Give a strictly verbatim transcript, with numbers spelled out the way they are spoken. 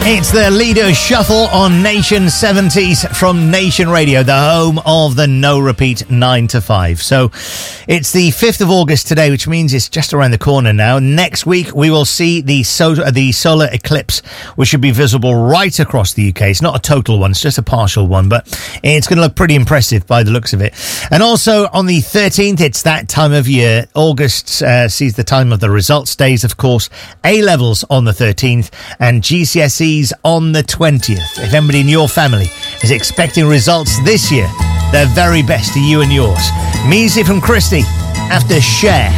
It's the Leader Shuffle on Nation seventies from Nation Radio, the home of the no repeat nine to five. So it's the fifth of August today, which means it's just around the corner now. Next week, we will see the, so- the solar eclipse, which should be visible right across the U K. It's not a total one, it's just a partial one, but it's going to look pretty impressive by the looks of it. And also on the thirteenth, it's that time of year. August uh, sees the time of the results days, of course. A-levels on the thirteenth and G C S Es on the twentieth. If anybody in your family is expecting results this year, their very best to you and yours. Music from Christy after Share.